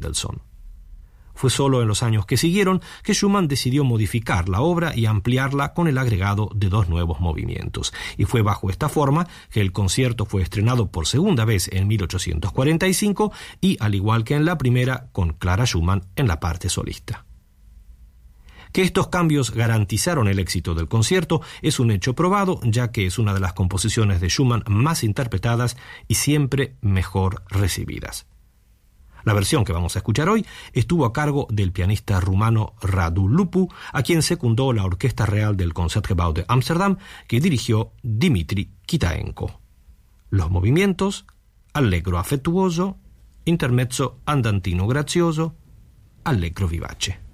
Mendelssohn. Fue solo en los años que siguieron que Schumann decidió modificar la obra y ampliarla con el agregado de 2 nuevos movimientos. Y fue bajo esta forma que el concierto fue estrenado por segunda vez en 1845 y, al igual que en la primera, con Clara Schumann en la parte solista. Que estos cambios garantizaron el éxito del concierto es un hecho probado, ya que es una de las composiciones de Schumann más interpretadas y siempre mejor recibidas. La versión que vamos a escuchar hoy estuvo a cargo del pianista rumano Radu Lupu, a quien secundó la Orquesta Real del Concertgebouw de Ámsterdam, que dirigió Dmitri Kitaenko. Los movimientos: allegro affettuoso, intermezzo andantino grazioso, allegro vivace.